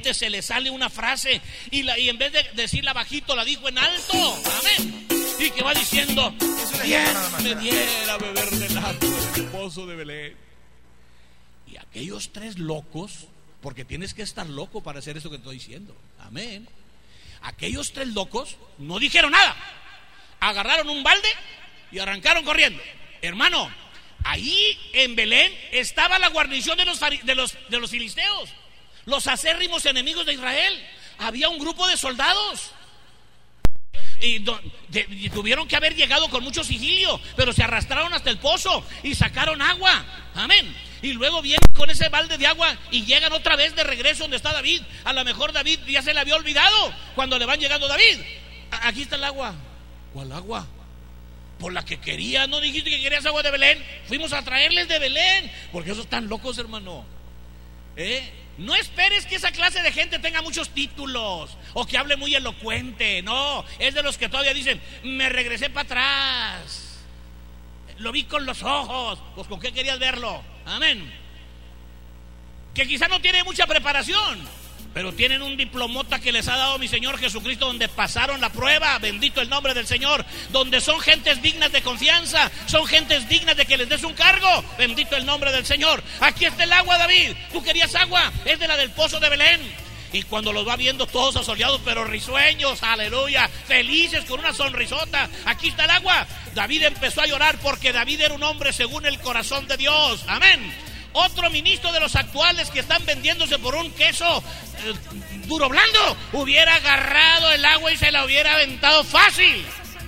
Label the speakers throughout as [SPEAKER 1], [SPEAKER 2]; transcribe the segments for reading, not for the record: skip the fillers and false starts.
[SPEAKER 1] repente se le sale una frase y en vez de decirla bajito, la dijo en alto. Amén. Y que va diciendo: bien me diera beber del agua del pozo de Belén. Y aquellos tres locos, porque tienes que estar loco para hacer eso que estoy diciendo. Amén. Aquellos tres locos no dijeron nada. Agarraron un balde y arrancaron corriendo. Hermano, ahí en Belén estaba la guarnición de los filisteos, los acérrimos enemigos de Israel. Había un grupo de soldados y tuvieron que haber llegado con mucho sigilio, pero se arrastraron hasta el pozo y sacaron agua. Amén. Y luego vienen con ese balde de agua y llegan otra vez de regreso donde está David. A lo mejor David ya se le había olvidado cuando le van llegando. David, aquí está el agua. ¿Cuál agua? Por la que quería. ¿No dijiste que querías agua de Belén? Fuimos a traerles de Belén. Porque esos están locos, hermano. No esperes que esa clase de gente tenga muchos títulos o que hable muy elocuente. No, es de los que todavía dicen: me regresé para atrás, lo vi con los ojos. Pues ¿con qué querías verlo? Amén. Que quizá no tiene mucha preparación, pero tienen un diplomota que les ha dado mi Señor Jesucristo, donde pasaron la prueba. Bendito el nombre del Señor. Donde son gentes dignas de confianza, son gentes dignas de que les des un cargo. Bendito el nombre del Señor. Aquí está el agua, David. Tú querías agua, es de la del pozo de Belén. Y cuando los va viendo todos asoleados pero risueños, aleluya, felices, con una sonrisota: aquí está el agua. David empezó a llorar porque David era un hombre según el corazón de Dios. Amén. Otro ministro de los actuales que están vendiéndose por un queso duro blando hubiera agarrado el agua y se la hubiera aventado fácil.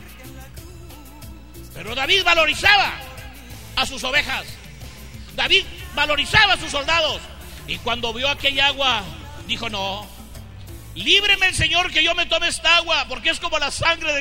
[SPEAKER 1] Pero David valorizaba a sus ovejas, David valorizaba a sus soldados. Y cuando vio aquella agua, dijo: no, líbreme el Señor que yo me tome esta agua, porque es como la sangre de